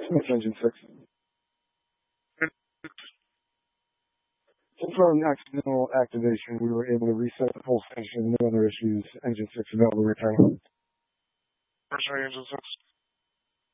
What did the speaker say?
Smith, Engine 6. From accidental activation, we were able to reset the full station. No other issues. Engine 6 available to return. Engine 6.